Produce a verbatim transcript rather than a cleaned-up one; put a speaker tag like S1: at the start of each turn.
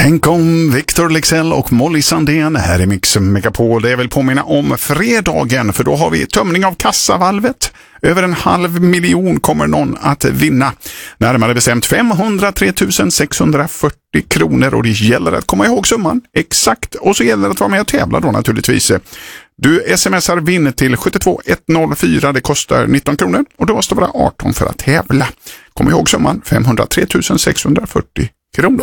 S1: Tänk om Victor Leksell och Molly Sandén här i Mix Megapol. Det är väl påminna om fredagen, för då har vi tömning av kassavalvet. Över en halv miljon kommer någon att vinna. Närmare bestämt femhundratre tusen sexhundrafyrtio kronor, och det gäller att komma ihåg summan exakt, och så gäller det att vara med och tävla då naturligtvis. Du smsar vinn till sju två ett noll fyra, det kostar nitton kronor och du måste vara arton för att tävla. Kom ihåg summan femhundratre tusen sexhundrafyrtio kronor.